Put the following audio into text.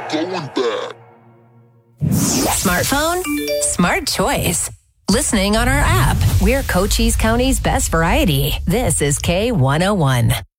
going back. Smartphone? Smart choice. Listening on our app. We're Cochise County's best variety. This is K101.